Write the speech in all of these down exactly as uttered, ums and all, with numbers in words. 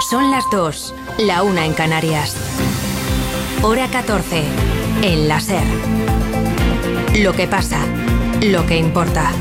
Son las dos, la una en Canarias. Hora catorce, en la SER. Lo que pasa, lo que importa.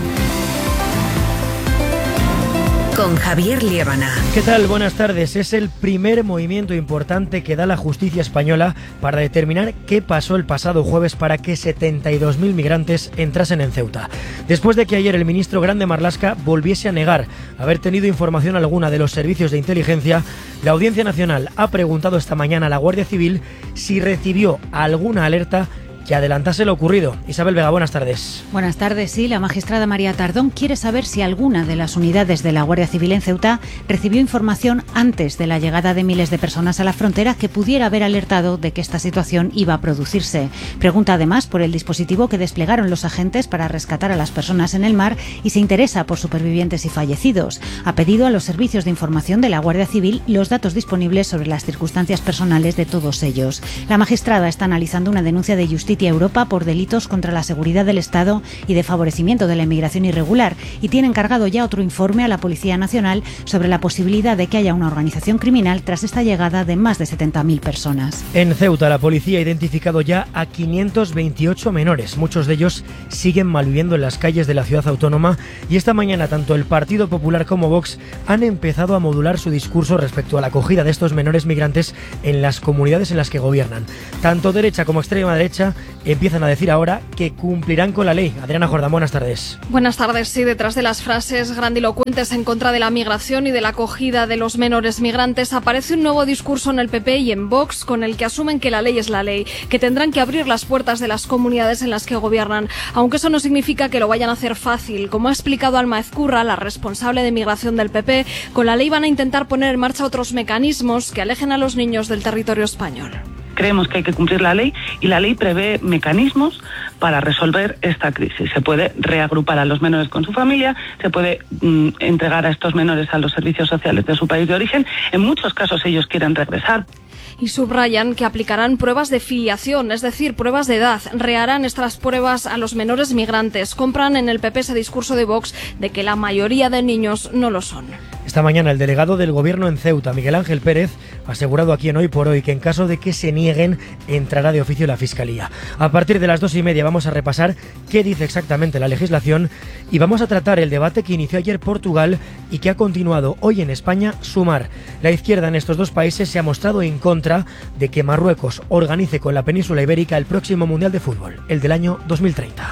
Con Javier Liébana. ¿Qué tal? Buenas tardes. Es el primer movimiento importante que da la justicia española para determinar qué pasó el pasado jueves para que setenta y dos mil migrantes entrasen en Ceuta. Después de que ayer el ministro Grande Marlaska volviese a negar haber tenido información alguna de los servicios de inteligencia, la Audiencia Nacional ha preguntado esta mañana a la Guardia Civil si recibió alguna alerta que adelantase lo ocurrido. Isabel Vega, buenas tardes. Buenas tardes, sí. La magistrada María Tardón quiere saber si alguna de las unidades de la Guardia Civil en Ceuta recibió información antes de la llegada de miles de personas a la frontera que pudiera haber alertado de que esta situación iba a producirse. Pregunta además por el dispositivo que desplegaron los agentes para rescatar a las personas en el mar y se interesa por supervivientes y fallecidos. Ha pedido a los servicios de información de la Guardia Civil los datos disponibles sobre las circunstancias personales de todos ellos. La magistrada está analizando una denuncia de Justicia Europa por delitos contra la seguridad del Estado y de favorecimiento de la inmigración irregular y tiene encargado ya otro informe a la Policía Nacional sobre la posibilidad de que haya una organización criminal tras esta llegada de más de setenta mil personas. En Ceuta, la policía ha identificado ya a quinientos veintiocho menores. Muchos de ellos siguen malviviendo en las calles de la ciudad autónoma y esta mañana tanto el Partido Popular como Vox han empezado a modular su discurso respecto a la acogida de estos menores migrantes en las comunidades en las que gobiernan. Tanto derecha como extrema derecha empiezan a decir ahora que cumplirán con la ley. Adriana Jordán, buenas tardes. Buenas tardes. Sí, detrás de las frases grandilocuentes en contra de la migración y de la acogida de los menores migrantes aparece un nuevo discurso en el P P y en Vox con el que asumen que la ley es la ley, que tendrán que abrir las puertas de las comunidades en las que gobiernan, aunque eso no significa que lo vayan a hacer fácil. Como ha explicado Alma Ezcurra, la responsable de migración del P P, con la ley van a intentar poner en marcha otros mecanismos que alejen a los niños del territorio español. Creemos que hay que cumplir la ley y la ley prevé mecanismos para resolver esta crisis. Se puede reagrupar a los menores con su familia, se puede mm, entregar a estos menores a los servicios sociales de su país de origen. En muchos casos ellos quieren regresar. Y subrayan que aplicarán pruebas de filiación, es decir, pruebas de edad. Reharán estas pruebas a los menores migrantes. Compran en el P P ese discurso de Vox de que la mayoría de niños no lo son. Esta mañana el delegado del Gobierno en Ceuta, Miguel Ángel Pérez, ha asegurado aquí en Hoy por Hoy que en caso de que se nieguen, entrará de oficio la Fiscalía. A partir de las dos y media vamos a repasar qué dice exactamente la legislación y vamos a tratar el debate que inició ayer Portugal y que ha continuado hoy en España, Sumar. La izquierda en estos dos países se ha mostrado en contra de que Marruecos organice con la península ibérica el próximo Mundial de Fútbol, el del año dos mil treinta.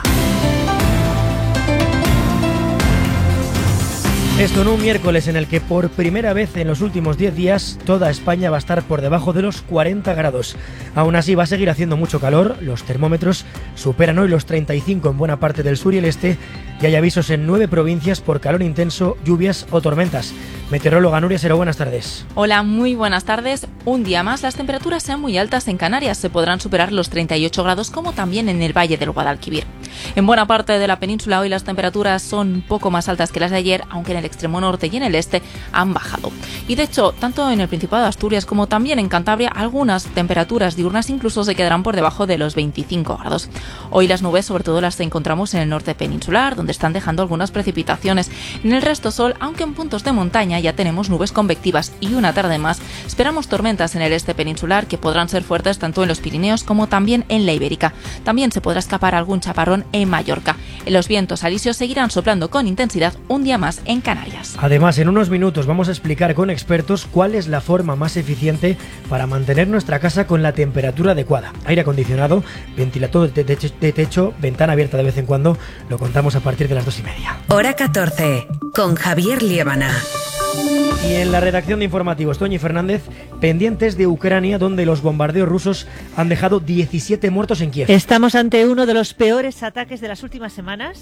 Esto en un miércoles en el que por primera vez en los últimos diez días toda España va a estar por debajo de los cuarenta grados. Aún así va a seguir haciendo mucho calor, los termómetros superan hoy los treinta y cinco en buena parte del sur y el este y hay avisos en nueve provincias por calor intenso, lluvias o tormentas. Meteoróloga Nuria Sero, buenas tardes. Hola, muy buenas tardes. Un día más las temperaturas sean muy altas en Canarias, se podrán superar los treinta y ocho grados como también en el Valle del Guadalquivir. En buena parte de la península hoy las temperaturas son un poco más altas que las de ayer, aunque en el extremo norte y en el este han bajado. Y de hecho, tanto en el Principado de Asturias como también en Cantabria, algunas temperaturas diurnas incluso se quedarán por debajo de los veinticinco grados. Hoy las nubes sobre todo las encontramos en el norte peninsular, donde están dejando algunas precipitaciones. En el resto sol, aunque en puntos de montaña ya tenemos nubes convectivas y una tarde más esperamos tormentas en el este peninsular que podrán ser fuertes tanto en los Pirineos como también en la Ibérica. También se podrá escapar algún chaparrón en Mallorca. Los vientos alisios seguirán soplando con intensidad un día más en Canarias. Además, en unos minutos vamos a explicar con expertos cuál es la forma más eficiente para mantener nuestra casa con la temperatura adecuada. Aire acondicionado, ventilador de techo, de techo, ventana abierta de vez en cuando. Lo contamos a partir de las dos y media. Hora catorce, con Javier Liébana. Y en la redacción de informativos, Toñi Fernández, pendientes de Ucrania, donde los bombardeos rusos han dejado diecisiete muertos en Kiev. Estamos ante uno de los peores ataques de las últimas semanas.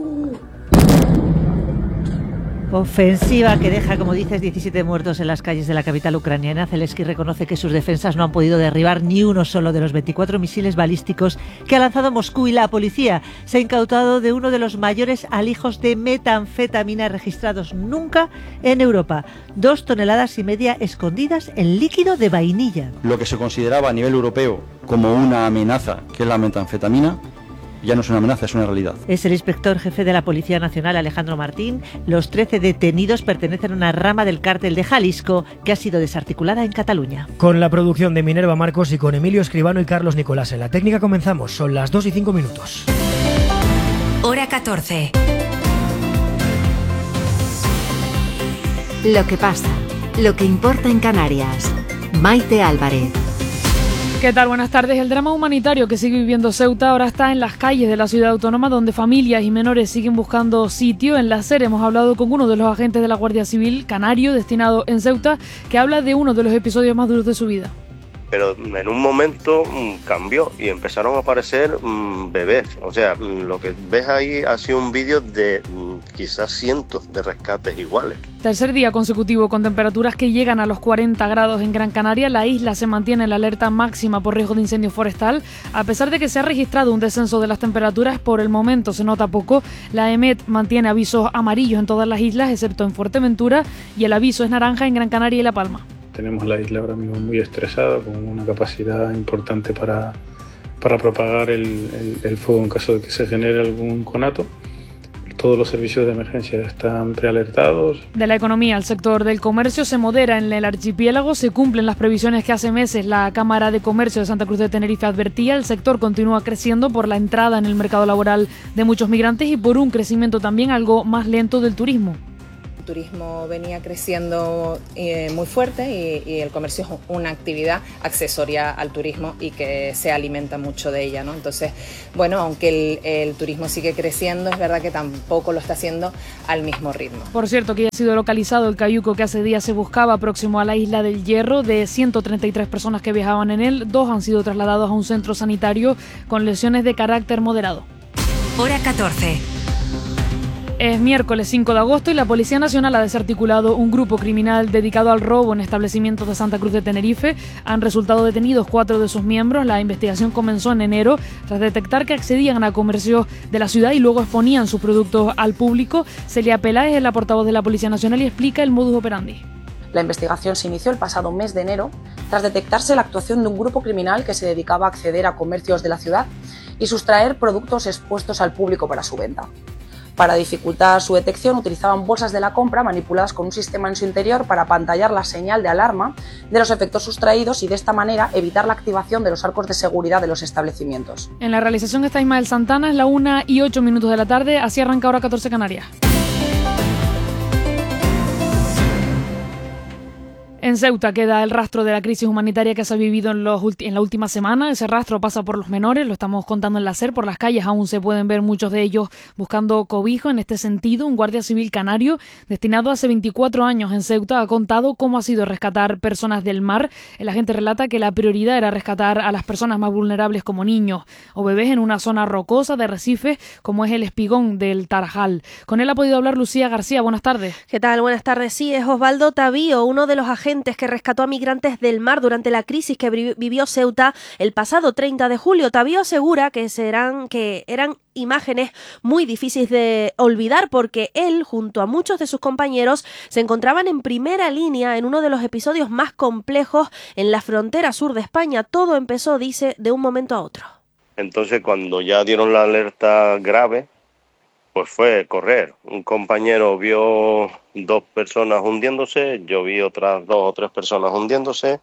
Ofensiva que deja, como dices, diecisiete muertos en las calles de la capital ucraniana. Zelensky reconoce que sus defensas no han podido derribar ni uno solo de los veinticuatro misiles balísticos que ha lanzado Moscú, y la policía se ha incautado de uno de los mayores alijos de metanfetamina registrados nunca en Europa. Dos toneladas y media escondidas en líquido de vainilla. Lo que se consideraba a nivel europeo como una amenaza, que es la metanfetamina, ya no es una amenaza, es una realidad. Es el inspector jefe de la Policía Nacional, Alejandro Martín. Los trece detenidos pertenecen a una rama del cártel de Jalisco que ha sido desarticulada en Cataluña. Con la producción de Minerva Marcos y con Emilio Escribano y Carlos Nicolás en la técnica comenzamos. Son las dos y cinco minutos. Hora catorce. Lo que pasa, lo que importa en Canarias. Maite Álvarez. ¿Qué tal? Buenas tardes. El drama humanitario que sigue viviendo Ceuta ahora está en las calles de la ciudad autónoma, donde familias y menores siguen buscando sitio. En la SER hemos hablado con uno de los agentes de la Guardia Civil, canario, destinado en Ceuta, que habla de uno de los episodios más duros de su vida. Pero en un momento mmm, cambió y empezaron a aparecer mmm, bebés. O sea, mmm, lo que ves ahí ha sido un vídeo de mmm, quizás cientos de rescates iguales. Tercer día consecutivo con temperaturas que llegan a los cuarenta grados en Gran Canaria. La isla se mantiene en la alerta máxima por riesgo de incendio forestal. A pesar de que se ha registrado un descenso de las temperaturas, por el momento se nota poco. La EMET mantiene avisos amarillos en todas las islas, excepto en Fuerteventura, y el aviso es naranja en Gran Canaria y La Palma. Tenemos la isla ahora mismo muy estresada, con una capacidad importante para, para propagar el, el, el fuego en caso de que se genere algún conato. Todos los servicios de emergencia están prealertados. De la economía al sector del comercio se modera en el archipiélago. Se cumplen las previsiones que hace meses la Cámara de Comercio de Santa Cruz de Tenerife advertía. El sector continúa creciendo por la entrada en el mercado laboral de muchos migrantes y por un crecimiento también algo más lento del turismo. El turismo venía creciendo eh, muy fuerte y, y el comercio es una actividad accesoria al turismo y que se alimenta mucho de ella, ¿no? Entonces, bueno, aunque el, el turismo sigue creciendo, es verdad que tampoco lo está haciendo al mismo ritmo. Por cierto, que ya ha sido localizado el cayuco que hace días se buscaba próximo a la isla del Hierro. De ciento treinta y tres personas que viajaban en él, dos han sido trasladados a un centro sanitario con lesiones de carácter moderado. Hora catorce. Es miércoles cinco de agosto y la Policía Nacional ha desarticulado un grupo criminal dedicado al robo en establecimientos de Santa Cruz de Tenerife. Han resultado detenidos cuatro de sus miembros. La investigación comenzó en enero tras detectar que accedían a comercios de la ciudad y luego exponían sus productos al público. Celia Peláez es la portavoz de la Policía Nacional y explica el modus operandi. La investigación se inició el pasado mes de enero tras detectarse la actuación de un grupo criminal que se dedicaba a acceder a comercios de la ciudad y sustraer productos expuestos al público para su venta. Para dificultar su detección utilizaban bolsas de la compra manipuladas con un sistema en su interior para apantallar la señal de alarma de los efectos sustraídos y de esta manera evitar la activación de los arcos de seguridad de los establecimientos. En la realización está Ismael Santana, es la una y ocho minutos de la tarde, así arranca Hora catorce Canarias. En Ceuta queda el rastro de la crisis humanitaria que se ha vivido en, los ulti- en la última semana. Ese rastro pasa por los menores, lo estamos contando en la SER, por las calles aún se pueden ver muchos de ellos buscando cobijo. En este sentido, un guardia civil canario destinado hace veinticuatro años en Ceuta ha contado cómo ha sido rescatar personas del mar. El agente relata que la prioridad era rescatar a las personas más vulnerables como niños o bebés en una zona rocosa de arrecifes como es el Espigón del Tarajal. Con él ha podido hablar Lucía García. Buenas tardes. ¿Qué tal? Buenas tardes. Sí, es Osvaldo Tavío, uno de los agentes que rescató a migrantes del mar durante la crisis que vivió Ceuta el pasado treinta de julio. Tavío asegura que serán que eran imágenes muy difíciles de olvidar porque él, junto a muchos de sus compañeros, se encontraban en primera línea en uno de los episodios más complejos en la frontera sur de España. Todo empezó, dice, de un momento a otro. Entonces, cuando ya dieron la alerta grave, pues fue correr. Un compañero vio dos personas hundiéndose, yo vi otras dos o tres personas hundiéndose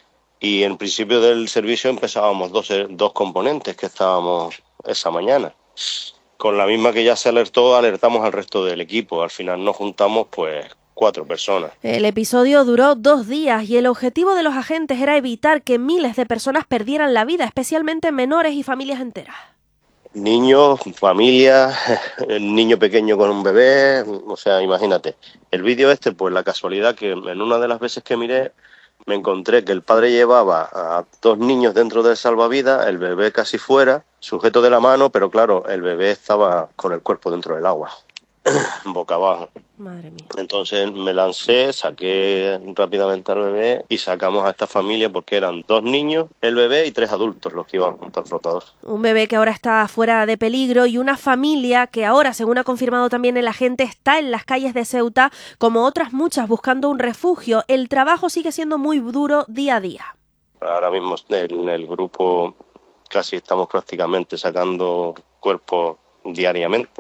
y en principio del servicio empezábamos dos, dos componentes que estábamos esa mañana. Con la misma que ya se alertó, alertamos al resto del equipo. Al final nos juntamos pues cuatro personas. El episodio duró dos días y el objetivo de los agentes era evitar que miles de personas perdieran la vida, especialmente menores y familias enteras. Niños, familias, el niño pequeño con un bebé, o sea, imagínate. El vídeo este, pues la casualidad que en una de las veces que miré, me encontré que el padre llevaba a dos niños dentro del salvavidas, el bebé casi fuera, sujeto de la mano, pero claro, el bebé estaba con el cuerpo dentro del agua, boca abajo. Madre mía. Entonces me lancé, saqué rápidamente al bebé y sacamos a esta familia porque eran dos niños, el bebé y tres adultos los que iban junto al flotador. Un bebé que ahora está fuera de peligro y una familia que ahora, según ha confirmado también el agente, está en las calles de Ceuta, como otras muchas, buscando un refugio. El trabajo sigue siendo muy duro día a día. Ahora mismo en el grupo casi estamos prácticamente sacando cuerpos diariamente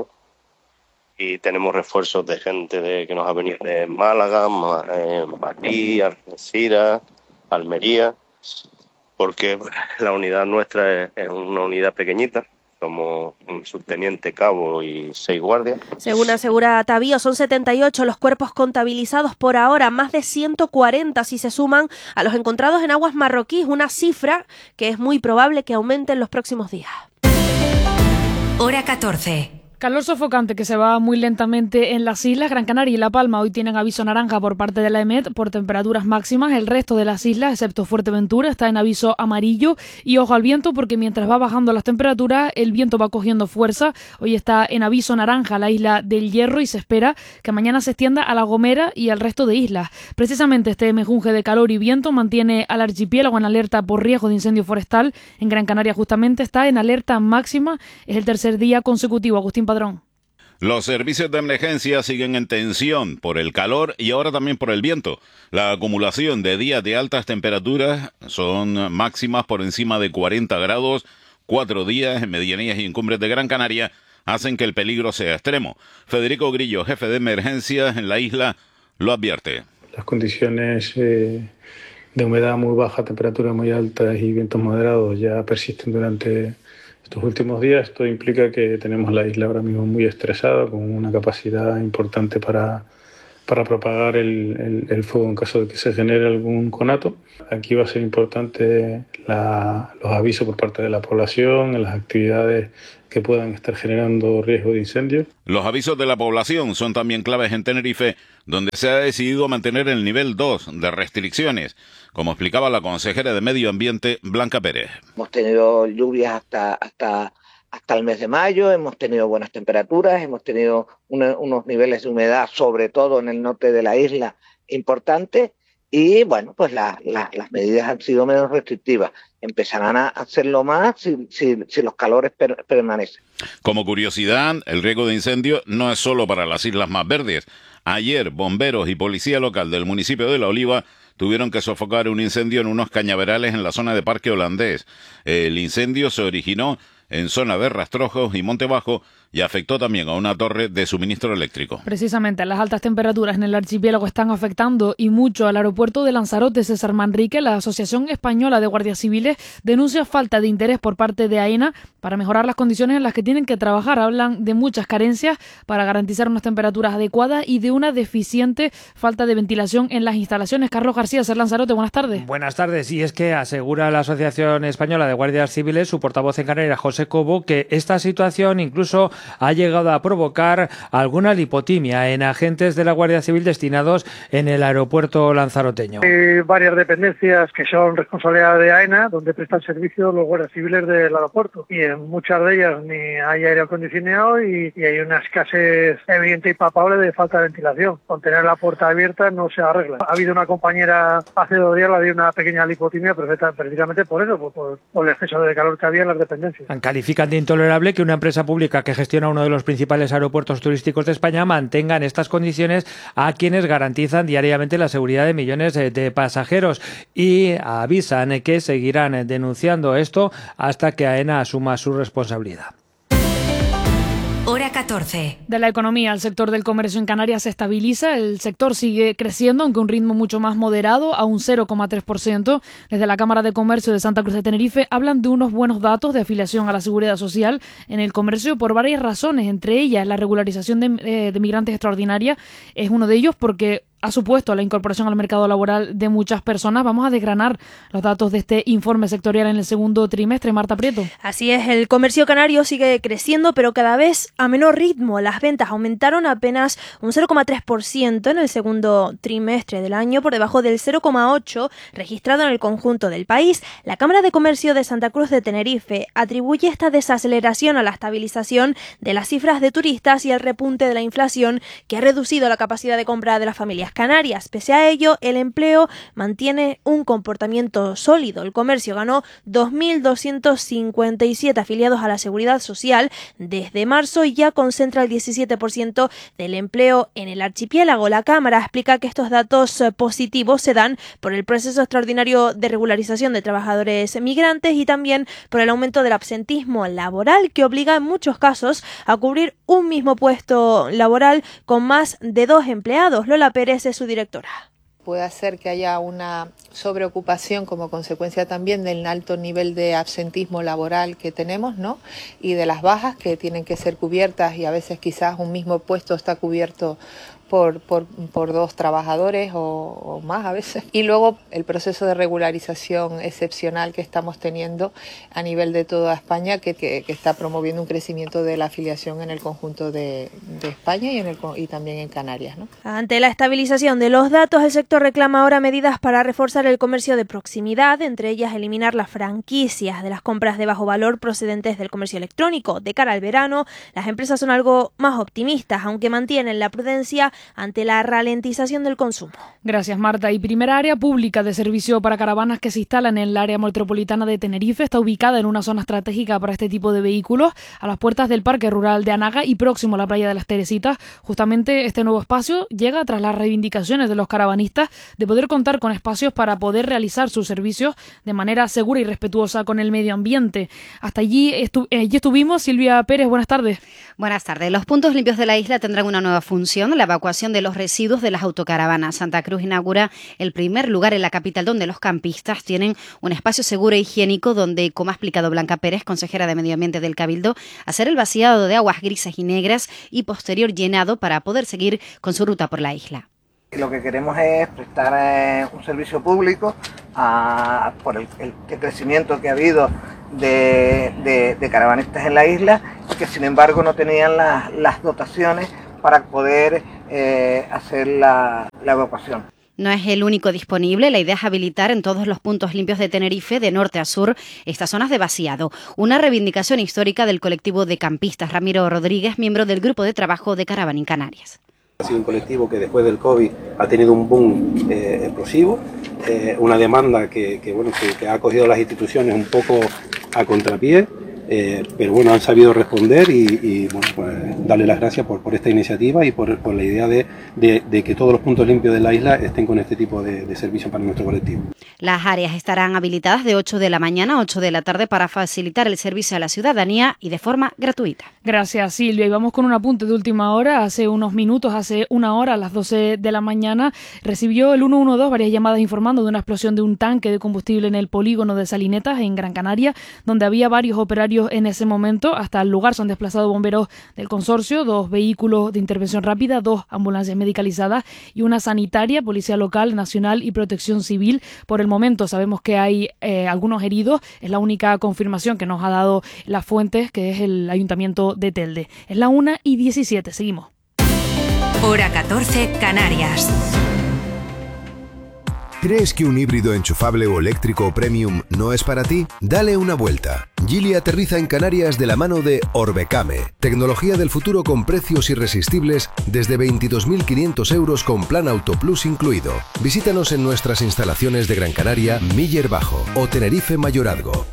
y tenemos refuerzos de gente de, que nos ha venido de Málaga, eh, Madrid, Algeciras, Almería, porque la unidad nuestra es, es una unidad pequeñita. Somos un subteniente, cabo y seis guardias. Según asegura Tavío, son setenta y ocho los cuerpos contabilizados por ahora, más de ciento cuarenta si se suman a los encontrados en aguas marroquíes, una cifra que es muy probable que aumente en los próximos días. Hora catorce. Calor sofocante que se va muy lentamente en las islas. Gran Canaria y La Palma hoy tienen aviso naranja por parte de la E M E T por temperaturas máximas. El resto de las islas, excepto Fuerteventura, está en aviso amarillo. Y ojo al viento, porque mientras va bajando las temperaturas, el viento va cogiendo fuerza. Hoy está en aviso naranja la isla del Hierro y se espera que mañana se extienda a La Gomera y al resto de islas. Precisamente este mejunje de calor y viento mantiene al archipiélago en alerta por riesgo de incendio forestal. En Gran Canaria justamente está en alerta máxima. Es el tercer día consecutivo. Agustín Padrón. Los servicios de emergencia siguen en tensión por el calor y ahora también por el viento. La acumulación de días de altas temperaturas son máximas por encima de cuarenta grados. Cuatro días en medianías y en cumbres de Gran Canaria hacen que el peligro sea extremo. Federico Grillo, jefe de emergencias en la isla, lo advierte. Las condiciones eh, de humedad muy baja, temperaturas muy altas y vientos moderados ya persisten durante estos últimos días. Esto implica que tenemos la isla ahora mismo muy estresada, con una capacidad importante para, para propagar el, el, el fuego en caso de que se genere algún conato. Aquí va a ser importante la, los avisos por parte de la población en las actividades que puedan estar generando riesgo de incendio. Los avisos de la población son también claves en Tenerife, donde se ha decidido mantener el nivel dos de restricciones, como explicaba la consejera de Medio Ambiente, Blanca Pérez. Hemos tenido lluvias hasta, hasta, hasta el mes de mayo, hemos tenido buenas temperaturas, hemos tenido una, unos niveles de humedad, sobre todo en el norte de la isla, importantes, y bueno, pues la, la, las medidas han sido menos restrictivas. Empezarán a hacerlo más si, si, si los calores per, permanecen. Como curiosidad, el riesgo de incendio no es solo para las islas más verdes. Ayer, bomberos y policía local del municipio de La Oliva tuvieron que sofocar un incendio en unos cañaverales en la zona de Parque Holandés. El incendio se originó en zona de Rastrojos y Monte Bajo y afectó también a una torre de suministro eléctrico. Precisamente las altas temperaturas en el archipiélago están afectando y mucho al aeropuerto de Lanzarote. César Manrique, la Asociación Española de Guardias Civiles, denuncia falta de interés por parte de AENA para mejorar las condiciones en las que tienen que trabajar. Hablan de muchas carencias para garantizar unas temperaturas adecuadas y de una deficiente falta de ventilación en las instalaciones. Carlos García, Ser Lanzarote, buenas tardes. Buenas tardes. Y es que asegura la Asociación Española de Guardias Civiles, su portavoz en Canarias, José Cobo, que esta situación incluso ha llegado a provocar alguna lipotimia en agentes de la Guardia Civil destinados en el aeropuerto lanzaroteño. Hay varias dependencias que son responsabilidad de AENA, donde prestan servicio los guardias civiles del aeropuerto, y en muchas de ellas ni hay aire acondicionado y, y hay una escasez evidente y palpable de falta de ventilación. Con tener la puerta abierta no se arregla. Ha habido una compañera hace dos días, la dio una pequeña lipotimia, perfecta, precisamente por eso, por, por, por el exceso de calor que había en las dependencias. Califican de intolerable que una empresa pública que gestiona uno de los principales aeropuertos turísticos de España mantenga en estas condiciones a quienes garantizan diariamente la seguridad de millones de pasajeros, y avisan que seguirán denunciando esto hasta que AENA asuma su responsabilidad. Hora catorce. De la economía, el sector del comercio en Canarias se estabiliza. El sector sigue creciendo, aunque a un ritmo mucho más moderado, a un cero coma tres por ciento. Desde la Cámara de Comercio de Santa Cruz de Tenerife hablan de unos buenos datos de afiliación a la seguridad social en el comercio por varias razones. Entre ellas, la regularización de, eh, de migrantes extraordinaria es uno de ellos, porque ha supuesto la incorporación al mercado laboral de muchas personas. Vamos a desgranar los datos de este informe sectorial en el segundo trimestre. Marta Prieto. Así es, el comercio canario sigue creciendo, pero cada vez a menor ritmo. Las ventas aumentaron apenas un cero coma tres por ciento en el segundo trimestre del año, por debajo del cero coma ocho por ciento registrado en el conjunto del país. La Cámara de Comercio de Santa Cruz de Tenerife atribuye esta desaceleración a la estabilización de las cifras de turistas y el repunte de la inflación, que ha reducido la capacidad de compra de las familias Canarias. Pese a ello, el empleo mantiene un comportamiento sólido. El comercio ganó dos mil doscientos cincuenta y siete afiliados a la Seguridad Social desde marzo y ya concentra el diecisiete por ciento del empleo en el archipiélago. La Cámara explica que estos datos positivos se dan por el proceso extraordinario de regularización de trabajadores migrantes y también por el aumento del absentismo laboral, que obliga en muchos casos a cubrir un mismo puesto laboral con más de dos empleados. Lola Pérez es su directora. Puede hacer que haya una sobreocupación como consecuencia también del alto nivel de absentismo laboral que tenemos, ¿no? Y de las bajas que tienen que ser cubiertas, y a veces quizás un mismo puesto está cubierto por, por, por dos trabajadores o, o más a veces. Y luego el proceso de regularización excepcional que estamos teniendo a nivel de toda España, que, que, que está promoviendo un crecimiento de la afiliación en el conjunto de, de España y, en el, y también en Canarias, ¿no? Ante la estabilización de los datos, el sector reclama ahora medidas para reforzar el comercio de proximidad, entre ellas eliminar las franquicias de las compras de bajo valor procedentes del comercio electrónico. De cara al verano, las empresas son algo más optimistas, aunque mantienen la prudencia ante la ralentización del consumo. Gracias, Marta. Y primera área pública de servicio para caravanas que se instalan en el área metropolitana de Tenerife está ubicada en una zona estratégica para este tipo de vehículos, a las puertas del Parque Rural de Anaga y próximo a la playa de las Teresitas. Justamente este nuevo espacio llega tras las reivindicaciones de los caravanistas de poder contar con espacios para poder realizar sus servicios de manera segura y respetuosa con el medio ambiente. Hasta allí, estu- allí estuvimos. Silvia Pérez, buenas tardes. Buenas tardes. Los puntos limpios de la isla tendrán una nueva función, la evacuación de los residuos de las autocaravanas. Santa Cruz inaugura el primer lugar en la capital donde los campistas tienen un espacio seguro e higiénico donde, como ha explicado Blanca Pérez, consejera de Medio Ambiente del Cabildo, hacer el vaciado de aguas grises y negras y posterior llenado para poder seguir con su ruta por la isla. Lo que queremos es prestar eh, un servicio público a, por el, el, el crecimiento que ha habido de, de, de caravanistas en la isla y que sin embargo no tenían la, las dotaciones para poder eh, hacer la, la evacuación. No es el único disponible. La idea es habilitar en todos los puntos limpios de Tenerife, de norte a sur, estas zonas de vaciado. Una reivindicación histórica del colectivo de campistas. Ramiro Rodríguez, miembro del grupo de trabajo de Caravaning Canarias. Ha sido un colectivo que después del COVID ha tenido un boom eh, explosivo, eh, una demanda que, que, bueno, que, que ha acogido a las instituciones un poco a contrapié, eh, pero bueno, han sabido responder y, y bueno, pues, darle las gracias por, por esta iniciativa y por, por la idea de, de, de que todos los puntos limpios de la isla estén con este tipo de, de servicios para nuestro colectivo. Las áreas estarán habilitadas de ocho de la mañana a ocho de la tarde para facilitar el servicio a la ciudadanía y de forma gratuita. Gracias, Silvia. Y vamos con un apunte de última hora. Hace unos minutos, hace una hora, a las doce de la mañana, recibió el uno uno dos varias llamadas informando de una explosión de un tanque de combustible en el polígono de Salinetas, en Gran Canaria, donde había varios operarios en ese momento. Hasta el lugar se han desplazado bomberos del consorcio, dos vehículos de intervención rápida, dos ambulancias medicalizadas y una sanitaria, policía local, nacional y protección civil. Por el momento sabemos que hay eh, algunos heridos. Es la única confirmación que nos ha dado las fuentes, que es el Ayuntamiento de Telde. Es la una y diecisiete. Seguimos. Hora catorce, Canarias. ¿Crees que un híbrido enchufable o eléctrico premium no es para ti? Dale una vuelta. Geely aterriza en Canarias de la mano de Orbecame. Tecnología del futuro con precios irresistibles desde veintidós mil quinientos euros con plan Auto Plus incluido. Visítanos en nuestras instalaciones de Gran Canaria, Miller Bajo o Tenerife Mayorazgo.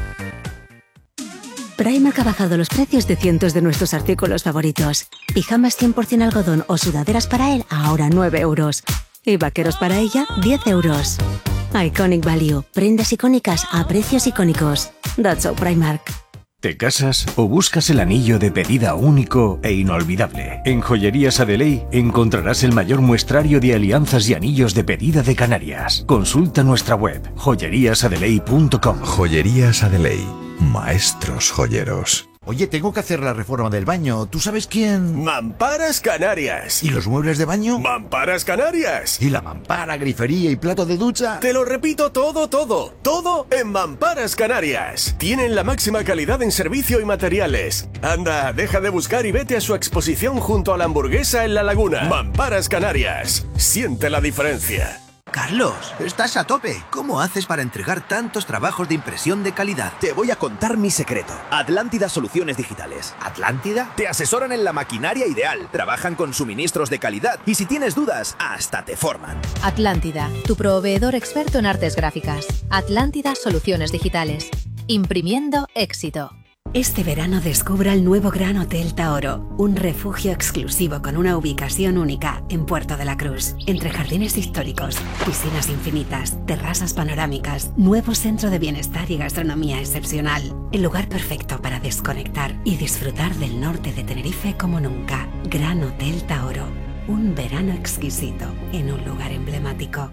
Primark ha bajado los precios de cientos de nuestros artículos favoritos. Pijamas cien por ciento algodón o sudaderas para él, ahora nueve euros. Y vaqueros para ella, diez euros. Iconic Value. Prendas icónicas a precios icónicos. That's all Primark. ¿Te casas o buscas el anillo de pedida único e inolvidable? En Joyerías Adeley encontrarás el mayor muestrario de alianzas y anillos de pedida de Canarias. Consulta nuestra web, joyerías adeley punto com. Joyerías Adeley. Maestros joyeros. Oye, tengo que hacer la reforma del baño. ¿Tú sabes quién? Mamparas Canarias. ¿Y los muebles de baño? Mamparas Canarias. ¿Y la mampara, grifería y plato de ducha? Te lo repito todo, todo. Todo en Mamparas Canarias. Tienen la máxima calidad en servicio y materiales. Anda, deja de buscar y vete a su exposición junto a la Hamburguesa en La Laguna. Mamparas Canarias. Siente la diferencia. Carlos, estás a tope. ¿Cómo haces para entregar tantos trabajos de impresión de calidad? Te voy a contar mi secreto. Atlántida Soluciones Digitales. ¿Atlántida? Te asesoran en la maquinaria ideal, trabajan con suministros de calidad y si tienes dudas, hasta te forman. Atlántida, tu proveedor experto en artes gráficas. Atlántida Soluciones Digitales. Imprimiendo éxito. Este verano descubra el nuevo Gran Hotel Taoro, un refugio exclusivo con una ubicación única en Puerto de la Cruz, entre jardines históricos, piscinas infinitas, terrazas panorámicas, nuevo centro de bienestar y gastronomía excepcional. El lugar perfecto para desconectar y disfrutar del norte de Tenerife como nunca. Gran Hotel Taoro, un verano exquisito en un lugar emblemático.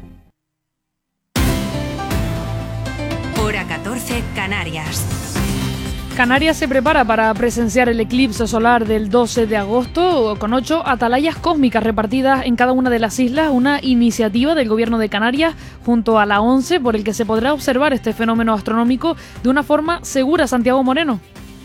Hora catorce, Canarias. Canarias se prepara para presenciar el eclipse solar del doce de agosto con ocho atalayas cósmicas repartidas en cada una de las islas, una iniciativa del gobierno de Canarias junto a la ONCE por el que se podrá observar este fenómeno astronómico de una forma segura. Santiago Moreno.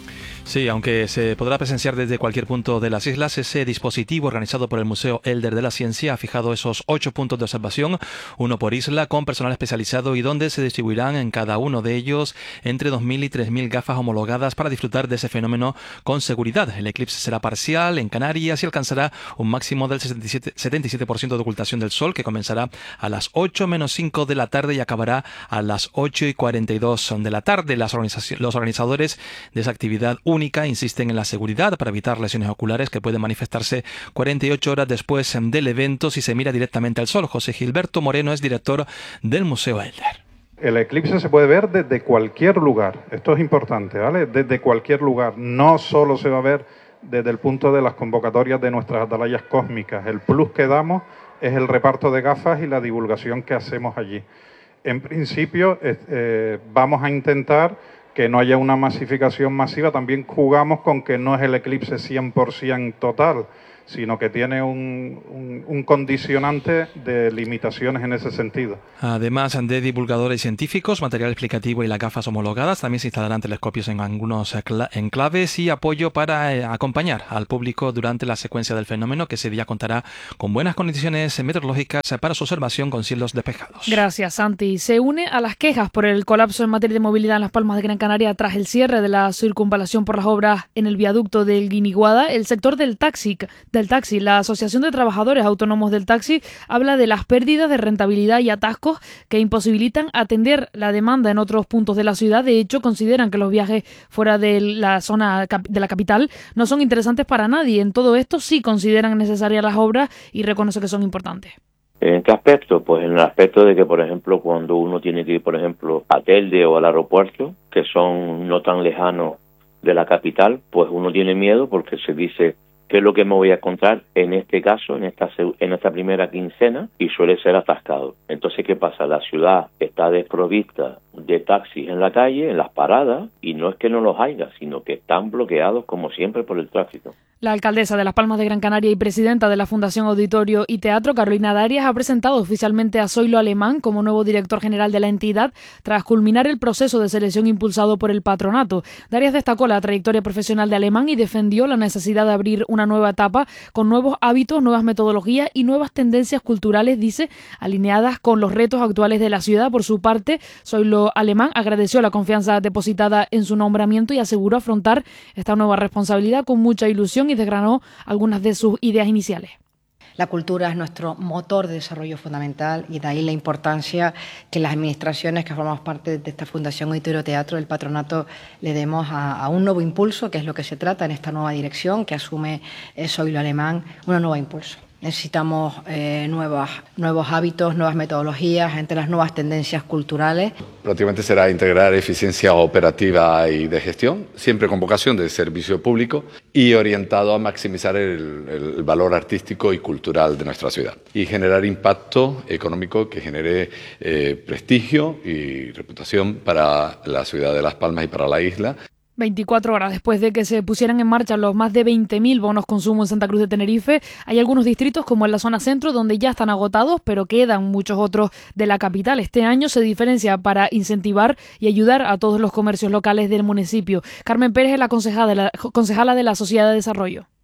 Sí, aunque se podrá presenciar desde cualquier punto de las islas, ese dispositivo organizado por el Museo Elder de la Ciencia ha fijado esos ocho puntos de observación, uno por isla, con personal especializado y donde se distribuirán en cada uno de ellos entre dos mil y tres mil gafas homologadas para disfrutar de ese fenómeno con seguridad. El eclipse será parcial en Canarias y alcanzará un máximo del setenta y siete, setenta y siete por ciento de ocultación del sol, que comenzará a las ocho menos cinco de la tarde y acabará a las ocho y cuarenta y dos de la tarde. Las organizaciones, los organizadores de esa actividad única insisten en la seguridad para evitar lesiones oculares que pueden manifestarse cuarenta y ocho horas después del evento si se mira directamente al sol. José Gilberto Moreno es director del Museo Elder. El eclipse se puede ver desde cualquier lugar, esto es importante, ¿vale? Desde cualquier lugar, no solo se va a ver desde el punto de las convocatorias de nuestras atalayas cósmicas. El plus que damos es el reparto de gafas y la divulgación que hacemos allí. En principio eh, vamos a intentar que no haya una masificación masiva. También jugamos con que no es el eclipse cien por ciento total, sino que tiene un, un, un condicionante de limitaciones en ese sentido. Además de divulgadores científicos, material explicativo y las gafas homologadas, también se instalarán telescopios en algunos enclaves y apoyo para eh, acompañar al público durante la secuencia del fenómeno, que ese día contará con buenas condiciones meteorológicas para su observación con cielos despejados. Gracias, Santi. Se une a las quejas por el colapso en materia de movilidad en Las Palmas de Gran Canaria tras el cierre de la circunvalación por las obras en el viaducto del Guiniguada. El sector del taxi del taxi. La Asociación de Trabajadores Autónomos del Taxi habla de las pérdidas de rentabilidad y atascos que imposibilitan atender la demanda en otros puntos de la ciudad. De hecho, consideran que los viajes fuera de la zona de la capital no son interesantes para nadie. En todo esto sí consideran necesarias las obras y reconoce que son importantes. ¿En qué aspecto? Pues en el aspecto de que, por ejemplo, cuando uno tiene que ir, por ejemplo, a Telde o al aeropuerto, que son no tan lejanos de la capital, pues uno tiene miedo porque se dice qué es lo que me voy a encontrar en este caso, en esta en esta primera quincena, y suele ser atascado. Entonces, ¿qué pasa? La ciudad está desprovista de taxis en la calle, en las paradas, y no es que no los haya, sino que están bloqueados como siempre por el tráfico. La alcaldesa de Las Palmas de Gran Canaria y presidenta de la Fundación Auditorio y Teatro, Carolina Darias, ha presentado oficialmente a Zoilo Alemán como nuevo director general de la entidad tras culminar el proceso de selección impulsado por el patronato. Darias destacó la trayectoria profesional de Alemán y defendió la necesidad de abrir una nueva etapa con nuevos hábitos, nuevas metodologías y nuevas tendencias culturales, dice, alineadas con los retos actuales de la ciudad. Por su parte, Zoilo Alemán agradeció la confianza depositada en su nombramiento y aseguró afrontar esta nueva responsabilidad con mucha ilusión y desgranó algunas de sus ideas iniciales. La cultura es nuestro motor de desarrollo fundamental y de ahí la importancia que las administraciones que formamos parte de esta Fundación Auditorio Teatro del Patronato le demos a, a un nuevo impulso, que es lo que se trata en esta nueva dirección que asume eh, Zoilo Alemán, un nuevo impulso. Necesitamos eh, nuevas, nuevos hábitos, nuevas metodologías, entre las nuevas tendencias culturales. Prácticamente será integrar eficiencia operativa y de gestión, siempre con vocación de servicio público y orientado a maximizar el, el valor artístico y cultural de nuestra ciudad y generar impacto económico que genere eh, prestigio y reputación para la ciudad de Las Palmas y para la isla. veinticuatro horas después de que se pusieran en marcha los más de veinte mil bonos consumo en Santa Cruz de Tenerife, hay algunos distritos como en la zona centro donde ya están agotados, pero quedan muchos otros de la capital. Este año se diferencia para incentivar y ayudar a todos los comercios locales del municipio. Carmen Pérez es la concejala de la, concejala de la Sociedad de Desarrollo.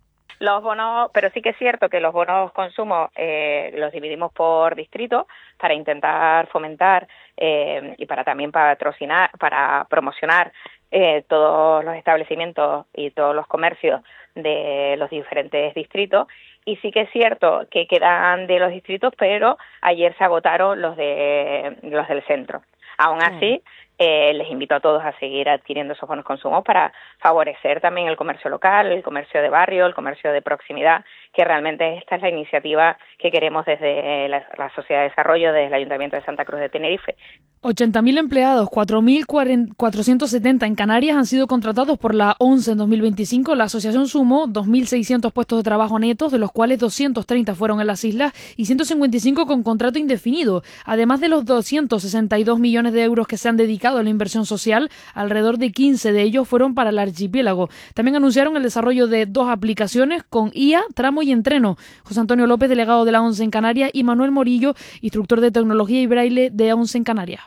Los bonos, pero sí que es cierto que los bonos consumo eh, los dividimos por distrito para intentar fomentar eh, y para también patrocinar, para promocionar eh, todos los establecimientos y todos los comercios de los diferentes distritos. Y sí que es cierto que quedan de los distritos, pero ayer se agotaron los de los del centro. Aún así, eh, les invito a todos a seguir adquiriendo esos bonos consumo para favorecer también el comercio local, el comercio de barrio, el comercio de proximidad, que realmente esta es la iniciativa que queremos desde la, la Sociedad de Desarrollo, desde el Ayuntamiento de Santa Cruz de Tenerife. ochenta mil empleados, cuatro mil cuatrocientos setenta en Canarias han sido contratados por la ONCE en dos mil veinticinco. La asociación sumó dos mil seiscientos puestos de trabajo netos, de los cuales doscientos treinta fueron en las islas y ciento cincuenta y cinco con contrato indefinido. Además de los doscientos sesenta y dos millones de euros que se han dedicado a la inversión social, alrededor de quince de ellos fueron para el archipiélago. También anunciaron el desarrollo de dos aplicaciones con I A, Tramo y Entreno. José Antonio López, delegado de la ONCE en Canarias, y Manuel Morillo, instructor de tecnología y braille de ONCE en Canarias.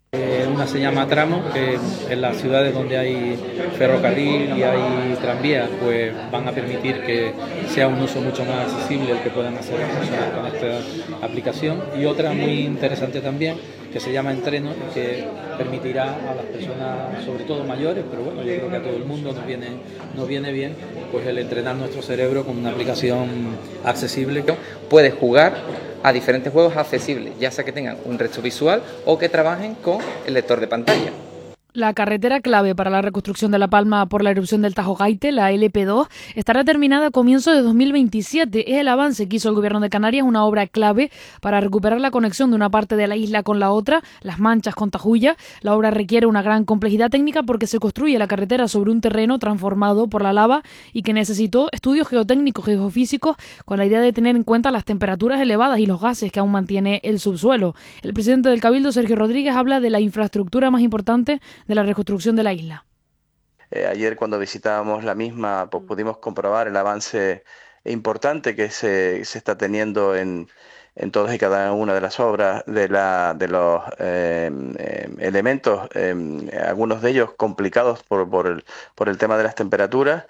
Una se llama Tramo, que en las ciudades donde hay ferrocarril y hay tranvías, pues van a permitir que sea un uso mucho más accesible el que puedan hacer las personas con esta aplicación. Y otra muy interesante también, que se llama Entreno, que permitirá a las personas, sobre todo mayores, pero bueno, yo creo que a todo el mundo nos viene, nos viene bien, pues el entrenar nuestro cerebro con una aplicación accesible. Puedes jugar a diferentes juegos accesibles, ya sea que tengan un resto visual o que trabajen con el lector de pantalla. La carretera clave para la reconstrucción de La Palma por la erupción del Tajo Gaite, la L P dos, estará terminada a comienzos de dos mil veintisiete. Es el avance que hizo el Gobierno de Canarias, una obra clave para recuperar la conexión de una parte de la isla con la otra, Las Manchas con Tajuya. La obra requiere una gran complejidad técnica porque se construye la carretera sobre un terreno transformado por la lava y que necesitó estudios geotécnicos y geofísicos con la idea de tener en cuenta las temperaturas elevadas y los gases que aún mantiene el subsuelo. El presidente del Cabildo, Sergio Rodríguez, habla de la infraestructura más importante de la reconstrucción de la isla. Eh, ayer cuando visitábamos la misma pues, pudimos comprobar el avance importante que se, se está teniendo en, en todas y cada una de las obras, de, la, de los eh, eh, elementos, eh, algunos de ellos complicados por, por, el, por el tema de las temperaturas.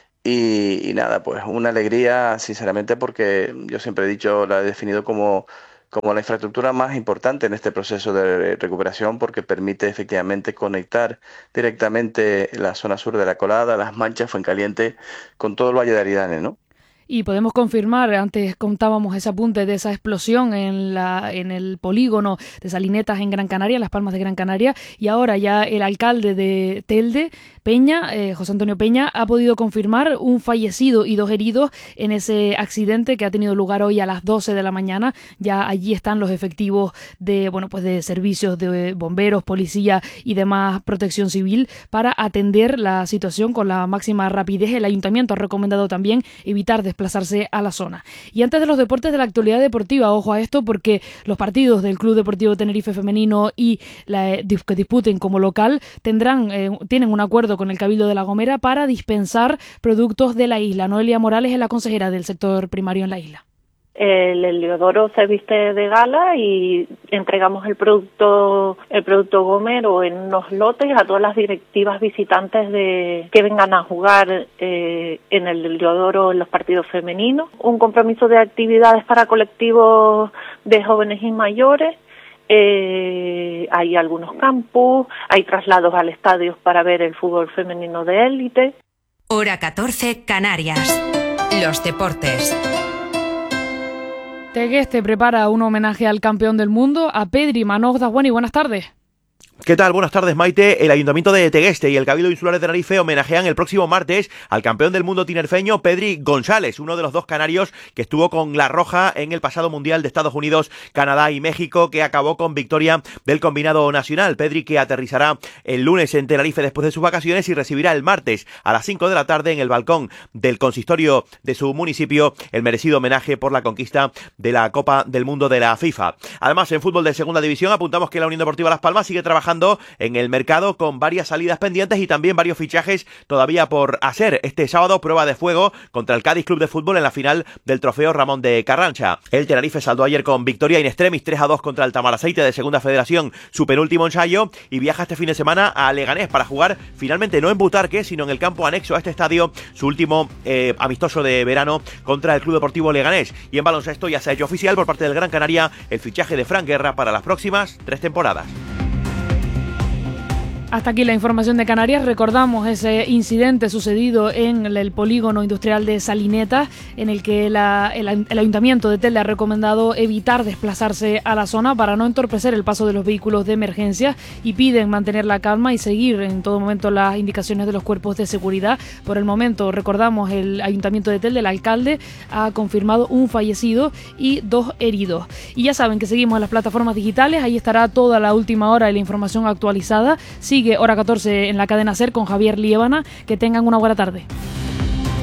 Y, y nada, pues una alegría sinceramente porque yo siempre he dicho, la he definido como como la infraestructura más importante en este proceso de recuperación porque permite efectivamente conectar directamente la zona sur de la Colada, Las Manchas, Fuencaliente, con todo el Valle de Aridane, ¿no? Y podemos confirmar, antes contábamos ese apunte de esa explosión en la en el polígono de Salinetas en Gran Canaria, Las Palmas de Gran Canaria, y ahora ya el alcalde de Telde, Peña, eh, José Antonio Peña, ha podido confirmar un fallecido y dos heridos en ese accidente que ha tenido lugar hoy a las doce de la mañana. Ya allí están los efectivos de bueno pues de servicios de bomberos, policía y demás protección civil para atender la situación con la máxima rapidez. El ayuntamiento ha recomendado también evitar desplazarse a la zona. Y antes de los deportes, de la actualidad deportiva, ojo a esto porque los partidos del Club Deportivo Tenerife Femenino y la que disputen como local tendrán eh, tienen un acuerdo con el Cabildo de La Gomera para dispensar productos de la isla. Noelia Morales es la consejera del sector primario en la isla. El Heliodoro se viste de gala y entregamos el producto el producto Gomero en unos lotes a todas las directivas visitantes de que vengan a jugar eh, en el Heliodoro en los partidos femeninos. Un compromiso de actividades para colectivos de jóvenes y mayores. Eh, hay algunos campus, hay traslados al estadio para ver el fútbol femenino de élite. Hora catorce, Canarias. Los deportes. Tegueste prepara un homenaje al campeón del mundo, a Pedri Manoj Dasguani. Buenas tardes. ¿Qué tal? Buenas tardes, Maite. El Ayuntamiento de Tegueste y el Cabildo Insular de Tenerife homenajean el próximo martes al campeón del mundo tinerfeño Pedri González, uno de los dos canarios que estuvo con la Roja en el pasado Mundial de Estados Unidos, Canadá y México, que acabó con victoria del combinado nacional. Pedri, que aterrizará el lunes en Tenerife después de sus vacaciones y recibirá el martes a las cinco de la tarde en el balcón del consistorio de su municipio el merecido homenaje por la conquista de la Copa del Mundo de la FIFA. Además, en fútbol de segunda división apuntamos que la Unión Deportiva Las Palmas sigue trabajando trabajando en el mercado con varias salidas pendientes y también varios fichajes todavía por hacer. Este sábado, prueba de fuego contra el Cádiz Club de Fútbol en la final del Trofeo Ramón de Carrancha. El Tenerife saldó ayer con victoria in extremis tres a dos contra el Tamaraceite de Segunda Federación, su penúltimo ensayo, y viaja este fin de semana a Leganés para jugar finalmente no en Butarque, sino en el campo anexo a este estadio, su último eh, amistoso de verano contra el Club Deportivo Leganés. Y en baloncesto ya se ha hecho oficial por parte del Gran Canaria el fichaje de Fran Guerra para las próximas tres temporadas. Hasta aquí la información de Canarias. Recordamos ese incidente sucedido en el polígono industrial de Salineta, en el que la, el, el Ayuntamiento de Telde ha recomendado evitar desplazarse a la zona para no entorpecer el paso de los vehículos de emergencia, y piden mantener la calma y seguir en todo momento las indicaciones de los cuerpos de seguridad. Por el momento, recordamos, el Ayuntamiento de Telde, el alcalde, ha confirmado un fallecido y dos heridos. Y ya saben que seguimos en las plataformas digitales, ahí estará toda la última hora y la información actualizada. Sigue Hora catorce en la cadena SER con Javier Liébana. Que tengan una buena tarde.